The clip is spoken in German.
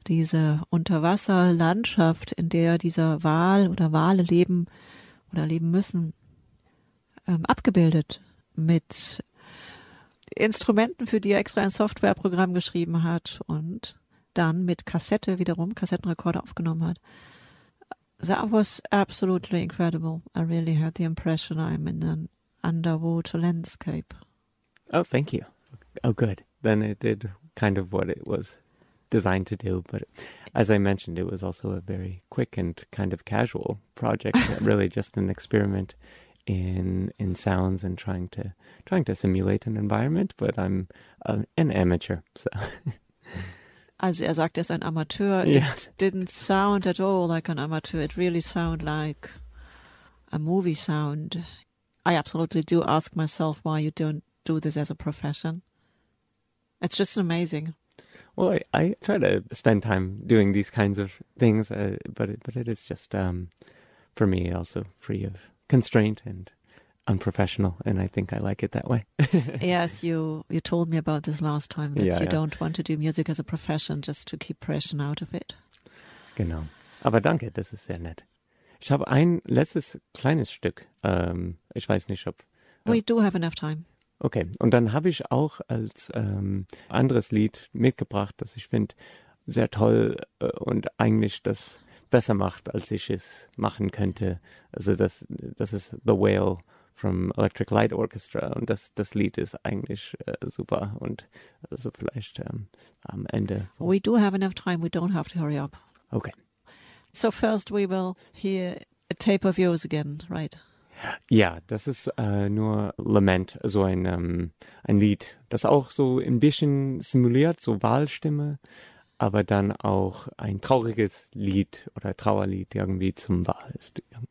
diese Unterwasserlandschaft, in der dieser Wal oder Wale leben oder leben müssen, abgebildet mit Instrumenten, für die er extra ein Softwareprogramm geschrieben hat und dann mit Kassettenrekorder aufgenommen hat. That was absolutely incredible. I really had the impression I'm in an underwater landscape. Oh, thank you. Oh, good. Then it did kind of what it was designed to do. But as I mentioned, it was also a very quick and kind of casual project, really just an experiment in sounds and trying to simulate an environment. But I'm an amateur, so. Also er sagt, er ist ein Amateur. Yeah. It didn't sound at all like an amateur. It really sounded like a movie sound. I absolutely do ask myself why you don't do this as a profession. It's just amazing. Well, I try to spend time doing these kinds of things, but it is just, for me, also free of constraint and unprofessional, and I think I like it that way. Yes, you told me about this last time, that Ja, you ja. don't want to do music as a profession just to keep pressure out of it. Genau. Aber danke, das ist sehr nett. Ich habe ein letztes kleines Stück. Ich weiß nicht, ob... We do have enough time. Okay, und dann habe ich auch als anderes Lied mitgebracht, das ich finde sehr toll und eigentlich das besser macht, als ich es machen könnte. Also das ist The Whale from Electric Light Orchestra und das Lied ist eigentlich super und also vielleicht am Ende. We do have enough time. We don't have to hurry up. Okay. So first we will hear a tape of yours again, right? Ja, das ist nur Lament, so ein Lied, das auch so ein bisschen simuliert, so Walstimme, aber dann auch ein trauriges Lied oder Trauerlied irgendwie zum Wal ist.